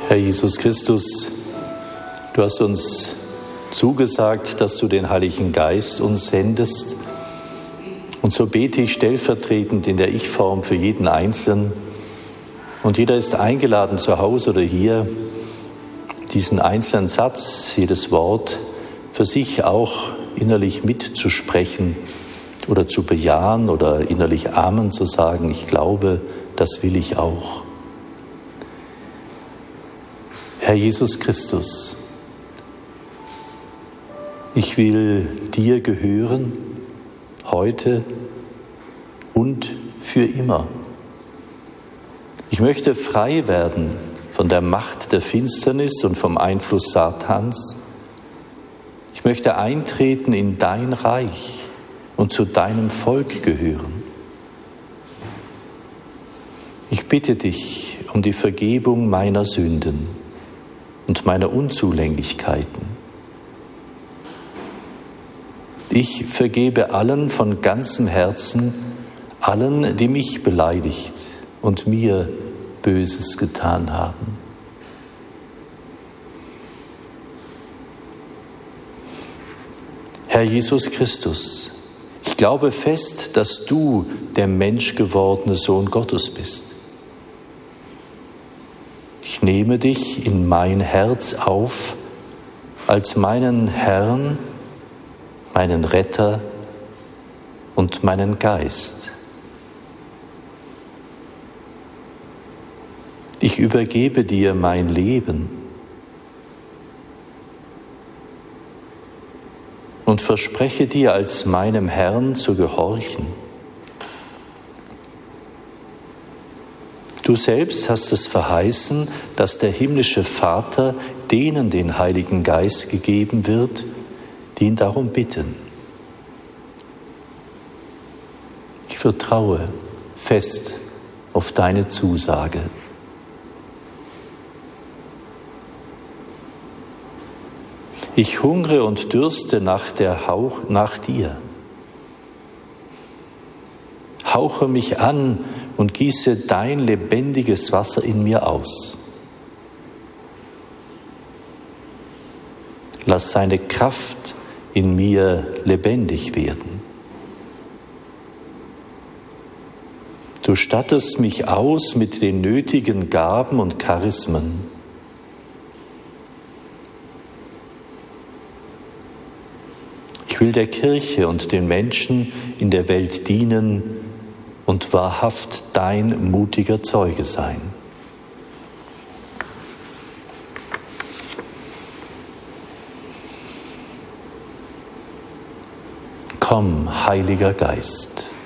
Herr Jesus Christus, du hast uns zugesagt, dass du den Heiligen Geist uns sendest. Und so bete ich stellvertretend in der Ich-Form für jeden Einzelnen. Und jeder ist eingeladen, zu Hause oder hier, diesen einzelnen Satz, jedes Wort für sich auch innerlich mitzusprechen oder zu bejahen oder innerlich Amen zu sagen. Ich glaube, das will ich auch. Herr Jesus Christus, ich will dir gehören, heute und für immer. Ich möchte frei werden von der Macht der Finsternis und vom Einfluss Satans. Ich möchte eintreten in dein Reich und zu deinem Volk gehören. Ich bitte dich um die Vergebung meiner Sünden und meiner Unzulänglichkeiten. Ich vergebe allen von ganzem Herzen, allen, die mich beleidigt und mir Böses getan haben. Herr Jesus Christus, ich glaube fest, dass du der menschgewordene Sohn Gottes bist. Ich nehme dich in mein Herz auf als meinen Herrn, meinen Retter und meinen Geist. Ich übergebe dir mein Leben und verspreche dir, als meinem Herrn zu gehorchen. Du selbst hast es verheißen, dass der himmlische Vater denen den Heiligen Geist gegeben wird, die ihn darum bitten. Ich vertraue fest auf deine Zusage. Ich hungre und dürste nach dir. Hauche mich an und gieße dein lebendiges Wasser in mir aus. Lass seine Kraft in mir lebendig werden. Du stattest mich aus mit den nötigen Gaben und Charismen. Ich will der Kirche und den Menschen in der Welt dienen und wahrhaft dein mutiger Zeuge sein. Komm, Heiliger Geist.